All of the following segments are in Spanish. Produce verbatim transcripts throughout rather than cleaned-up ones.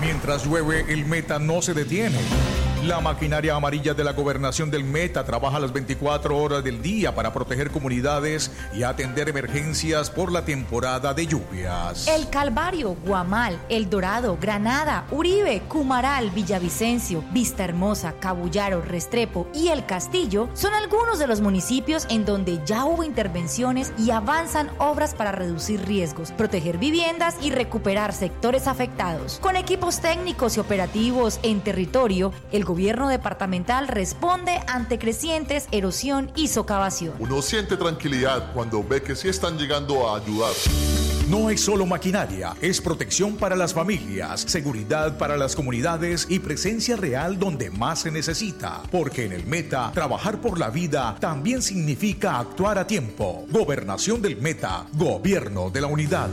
Mientras llueve, el Meta no se detiene. La maquinaria amarilla de la gobernación del Meta trabaja las veinticuatro horas del día para proteger comunidades y atender emergencias por la temporada de lluvias. El Calvario, Guamal, El Dorado, Granada, Uribe, Cumaral, Villavicencio, Vista Hermosa, Cabullaro, Restrepo y El Castillo son algunos de los municipios en donde ya hubo intervenciones y avanzan obras para reducir riesgos, proteger viviendas y recuperar sectores afectados. Con equipos técnicos y operativos en territorio, el gobierno departamental responde ante crecientes erosión y socavación. Uno siente tranquilidad cuando ve que sí están llegando a ayudar. No es solo maquinaria, es protección para las familias, seguridad para las comunidades y presencia real donde más se necesita. Porque en el Meta, trabajar por la vida también significa actuar a tiempo. Gobernación del Meta, Gobierno de la Unidad.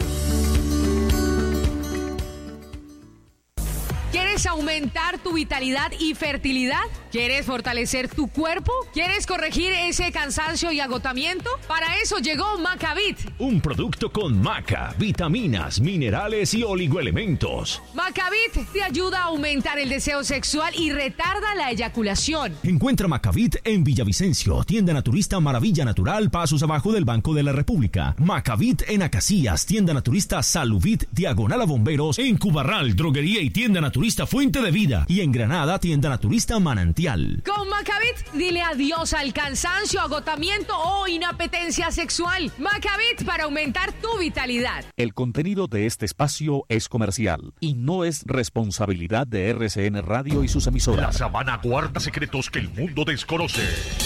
¿Quieres aumentar tu vitalidad y fertilidad? ¿Quieres fortalecer tu cuerpo? ¿Quieres corregir ese cansancio y agotamiento? Para eso llegó Macavit. Un producto con maca, vitaminas, minerales y oligoelementos. Macavit te ayuda a aumentar el deseo sexual y retarda la eyaculación. Encuentra Macavit en Villavicencio, tienda naturista Maravilla Natural, pasos abajo del Banco de la República. Macavit en Acacias, tienda naturista Saluvit, diagonal a Bomberos. En Cubarral, droguería y tienda naturista Fuente de Vida. Y en Granada, tienda naturista Manantial. Con Macavit, dile adiós al cansancio, agotamiento o inapetencia sexual. Macavit para aumentar tu vitalidad. El contenido de este espacio es comercial y no es responsabilidad de R C N Radio y sus emisoras. La sabana guarda secretos que el mundo desconoce.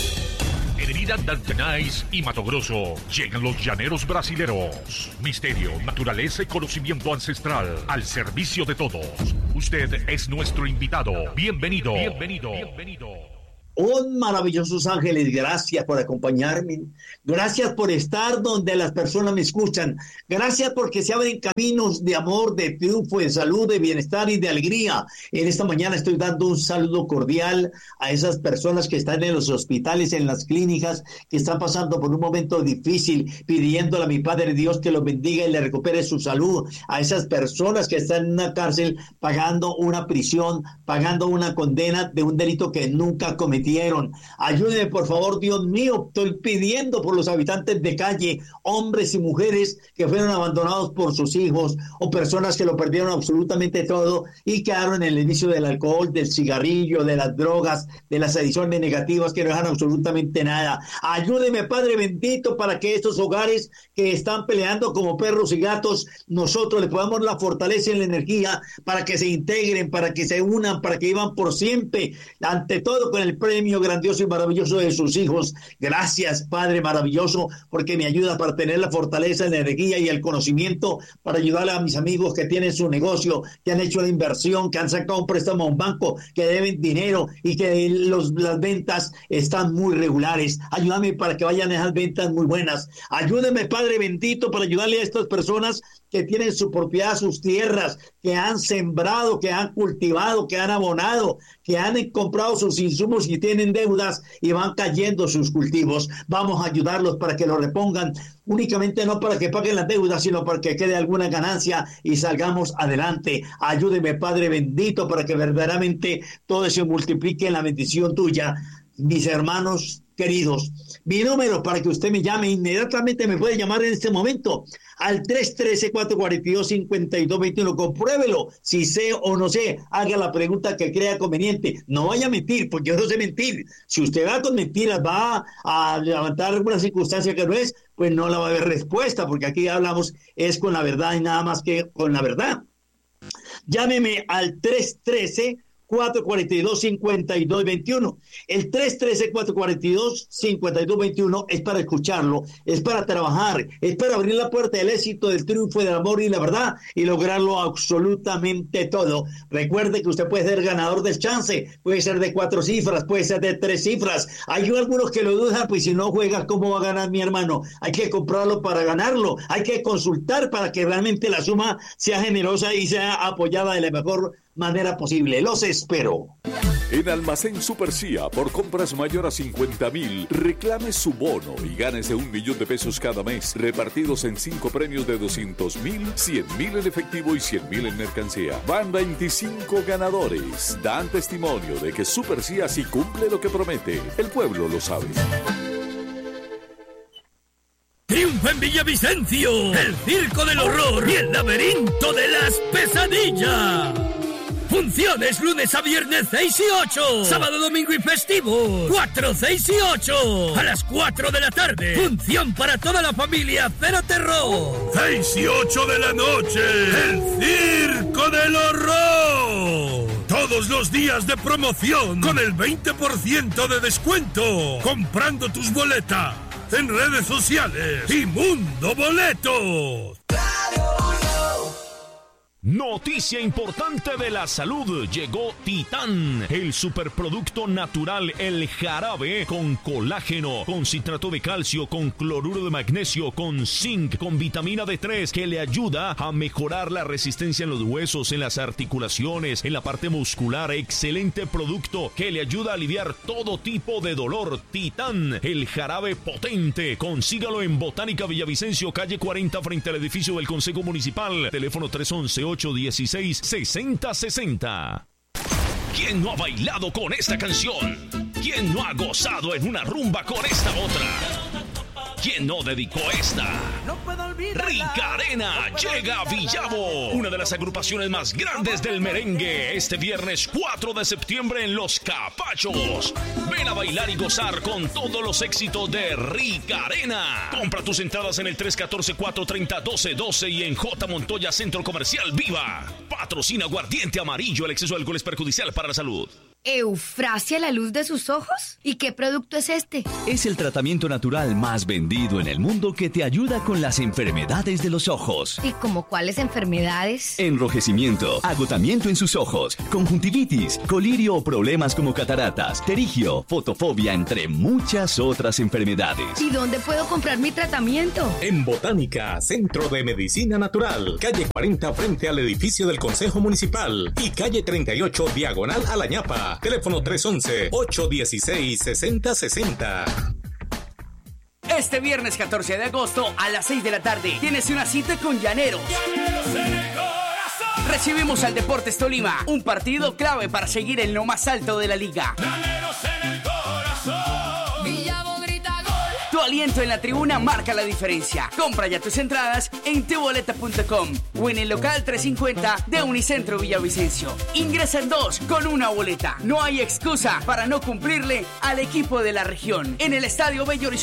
En Herida Dantenais y Mato Grosso llegan los llaneros brasileros. Misterio, naturaleza y conocimiento ancestral al servicio de todos. Usted es nuestro invitado. Bienvenido. Bienvenido. Bienvenido. Oh, maravillosos ángeles, gracias por acompañarme. Gracias por estar donde las personas me escuchan. Gracias porque se abren caminos de amor, de triunfo, de salud, de bienestar y de alegría. En esta mañana estoy dando un saludo cordial a esas personas que están en los hospitales, en las clínicas, que están pasando por un momento difícil, pidiéndole a mi Padre Dios que los bendiga y le recupere su salud. A esas personas que están en una cárcel pagando una prisión, pagando una condena de un delito que nunca cometieron. Ayúdeme, por favor, Dios mío. Estoy pidiendo por los habitantes de calle, hombres y mujeres que fueron abandonados por sus hijos o personas que lo perdieron absolutamente todo y quedaron en el vicio del alcohol, del cigarrillo, de las drogas, de las adicciones negativas que no dejan absolutamente nada. Ayúdeme, Padre bendito, para que estos hogares que están peleando como perros y gatos, nosotros les podamos la fortaleza y la energía para que se integren, para que se unan, para que vivan por siempre, ante todo con el premio grandioso y maravilloso de sus hijos. Gracias, Padre maravilloso, porque me ayuda para tener la fortaleza, la energía y el conocimiento para ayudarle a mis amigos que tienen su negocio, que han hecho la inversión, que han sacado un préstamo a un banco, que deben dinero y que los, las ventas están muy regulares. Ayúdame para que vayan esas ventas muy buenas. Ayúdeme, Padre bendito, para ayudarle a estas personas que tienen su propiedad, sus tierras, que han sembrado, que han cultivado, que han abonado, que han comprado sus insumos y tienen deudas y van cayendo sus cultivos. Vamos a ayudarlos para que lo repongan, únicamente no para que paguen las deudas, sino para que quede alguna ganancia y salgamos adelante. Ayúdeme, Padre bendito, para que verdaderamente todo se multiplique en la bendición tuya. Mis hermanos queridos, mi número para que usted me llame inmediatamente, me puede llamar en este momento al tres uno tres, cuatro cuatro dos, cinco dos dos uno. Compruébelo, si sé o no sé, haga la pregunta que crea conveniente. No vaya a mentir, porque yo no sé mentir. Si usted va con mentiras, va a levantar alguna circunstancia que no es, pues no la va a haber respuesta, porque aquí hablamos es con la verdad y nada más que con la verdad. Llámeme al tres uno tres, cuatro cuatro dos, cinco dos dos uno. El tres uno tres, cuatro cuatro dos, cinco dos dos uno es para escucharlo, es para trabajar, es para abrir la puerta del éxito, del triunfo, del amor y la verdad y lograrlo absolutamente todo. Recuerde que usted puede ser ganador del chance, puede ser de cuatro cifras, puede ser de tres cifras. Hay algunos que lo dudan, pues si no juega, ¿cómo va a ganar, mi hermano? Hay que comprarlo para ganarlo, hay que consultar para que realmente la suma sea generosa y sea apoyada de la mejor manera posible. Los espero. En Almacén Supercía, por compras mayor a cincuenta mil, reclame su bono y gánese un millón de pesos cada mes, repartidos en cinco premios de doscientos mil, cien mil en efectivo y cien mil en mercancía. Van veinticinco ganadores. Dan testimonio de que Supercía sí cumple lo que promete. El pueblo lo sabe. Triunfa en Villavicencio, el circo del horror y el laberinto de las pesadillas. Funciones lunes a viernes seis y ocho. Sábado, domingo y festivos cuatro, seis y ocho. A las cuatro de la tarde. Función para toda la familia. Cero terror. seis y ocho de la noche. El circo del horror. Todos los días de promoción con el veinte por ciento de descuento. Comprando tus boletas en redes sociales y Mundo Boletos. Noticia importante de la salud. Llegó Titán, el superproducto natural, el jarabe con colágeno, con citrato de calcio, con cloruro de magnesio, con zinc, con vitamina D tres, que le ayuda a mejorar la resistencia en los huesos, en las articulaciones, en la parte muscular. Excelente producto que le ayuda a aliviar todo tipo de dolor. Titán, el jarabe potente. Consígalo en Botánica Villavicencio, calle cuarenta, frente al edificio del Consejo Municipal. Teléfono tres once, ocho dieciséis, sesenta sesenta. ¿Quién no ha bailado con esta canción? ¿Quién no ha gozado en una rumba con esta otra? ¿Quién no dedicó esta? No puedo olvidarla. Ricarena no llega a Villavo, una de las agrupaciones más grandes del merengue, este viernes cuatro de septiembre en Los Capachos. Ven a bailar y gozar con todos los éxitos de Ricarena. Compra tus entradas en el tres uno cuatro, cuatro tres cero, uno dos uno dos y en J. Montoya Centro Comercial Viva. Patrocina Aguardiente Amarillo. El exceso de alcohol es perjudicial para la salud. ¿Eufrasia la luz de sus ojos? ¿Y qué producto es este? Es el tratamiento natural más vendido en el mundo que te ayuda con las enfermedades de los ojos. ¿Y como cuáles enfermedades? Enrojecimiento, agotamiento en sus ojos, conjuntivitis, colirio o problemas como cataratas, terigio, fotofobia, entre muchas otras enfermedades. ¿Y dónde puedo comprar mi tratamiento? En Botánica, Centro de Medicina Natural, calle cuarenta frente al edificio del Consejo Municipal y calle treinta y ocho diagonal a la ñapa. Teléfono tres once, ocho dieciséis, sesenta sesenta. Este viernes catorce de agosto a las seis de la tarde tienes una cita con Llaneros. Recibimos al Deportes Tolima, un partido clave para seguir en lo más alto de la liga. Tu aliento en la tribuna marca la diferencia. Compra ya tus entradas en tu boleta punto com o en el local trescientos cincuenta de Unicentro Villavicencio. Ingresa en dos con una boleta. No hay excusa para no cumplirle al equipo de la región. En el Estadio Bello Horizonte